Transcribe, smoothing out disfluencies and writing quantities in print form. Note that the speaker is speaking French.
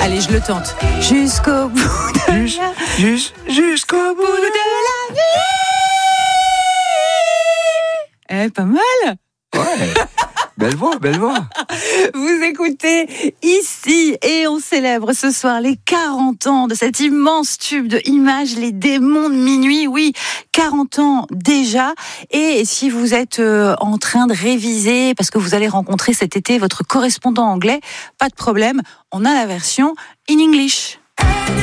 Allez, je le tente. Jusqu'au bout de Jusqu'au bout la vie. Pas mal. Ouais. Belle voix. Vous écoutez ici et on célèbre ce soir les 40 ans de cet immense tube de Images, Les démons de minuit. Oui, 40 ans déjà. Et si vous êtes en train de réviser parce que vous allez rencontrer cet été votre correspondant anglais, pas de problème, on a la version in English.